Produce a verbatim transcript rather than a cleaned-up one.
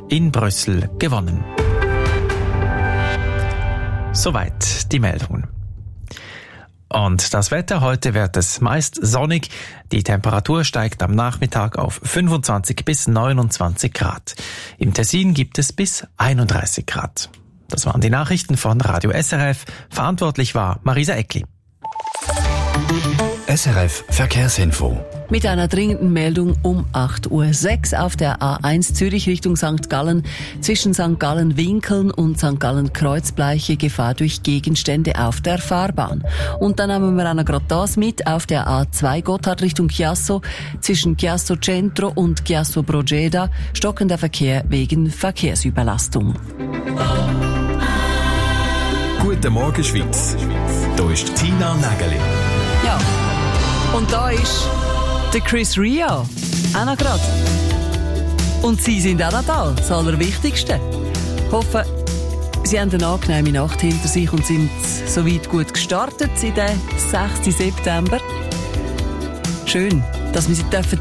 in Brüssel gewonnen. Soweit die Meldungen. Und das Wetter, heute wird es meist sonnig. Die Temperatur steigt am Nachmittag auf fünfundzwanzig bis neunundzwanzig Grad. Im Tessin gibt es bis einunddreißig Grad. Das waren die Nachrichten von Radio S R F. Verantwortlich war Marisa Eckli. S R F Verkehrsinfo. Mit einer dringenden Meldung um acht Uhr sechs auf der A eins Zürich Richtung Sankt Gallen. Zwischen Sankt Gallen-Winkeln und Sankt Gallen-Kreuzbleiche Gefahr durch Gegenstände auf der Fahrbahn. Und dann haben wir auch noch gerade das mit auf der A zwei Gotthard Richtung Chiasso. Zwischen Chiasso Centro und Chiasso Brogeda stockender Verkehr wegen Verkehrsüberlastung. Guten Morgen, Schweiz. Hier ist Tina Nägeli. Ja, und da ist der Chris Ria, auch noch gerade. Und Sie sind auch noch da, das Allerwichtigste. Ich hoffe, Sie haben eine angenehme Nacht hinter sich und sind soweit gut gestartet in den sechsten September. Schön, dass wir Sie dürfen